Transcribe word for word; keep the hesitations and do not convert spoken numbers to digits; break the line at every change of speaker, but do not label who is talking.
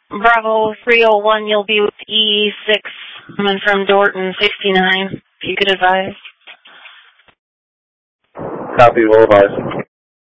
Bravo three oh one, you'll be with E six, coming from Dorton sixty-nine, if you could advise.
Copy, will advise.